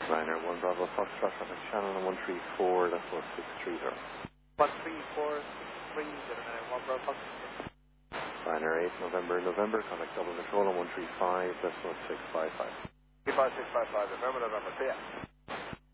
Ryanair 1 Bravo Foxtrot on the channel on 134, that's 1630. 13463, Ryanair 1 Bravo Foxtrot. Ryanair 8 November, November, contact double control on 135, that's 1655. 35655, November, November, see ya.